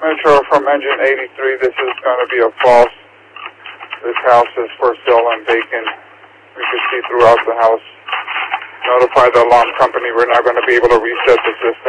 Metro from engine 83, this is going to be a false. This house is for sale and vacant. We can see throughout the house. Notify the alarm company. We're not going to be able to reset the system.